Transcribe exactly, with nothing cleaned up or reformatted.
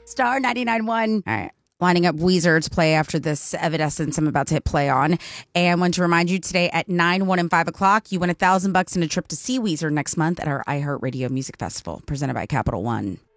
Star ninety-nine point one. All right. Lining up Weezer to play after this Evanescence I'm about to hit play on. And want to remind you today at nine, one, and five o'clock, you win a thousand bucks and a trip to see Weezer next month at our iHeartRadio Music Festival, presented by Capital One.